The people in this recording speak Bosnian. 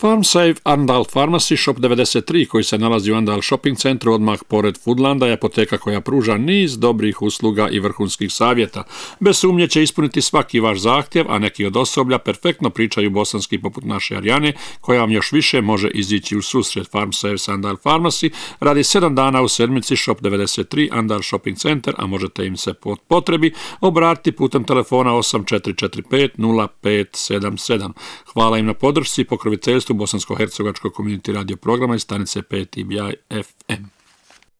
FarmSave Andal Pharmacy Shop 93 koji se nalazi u Andal Shopping centru odmah pored Foodlanda je apoteka koja pruža niz dobrih usluga i vrhunskih savjeta. Bez sumnje će ispuniti svaki vaš zahtjev, a neki od osoblja perfektno pričaju bosanski poput naše Arjane koja vam još više može izići u susret. FarmSave Andal Pharmacy radi 7 dana u sedmici. Shop 93 Andal Shopping Center, a možete im se po potrebi obratiti putem telefona 8445 0577. Hvala im na podršci i pokroviteljstvu Bosansko-hercegovačkog community radio programa iz stanice 5 IBI FM.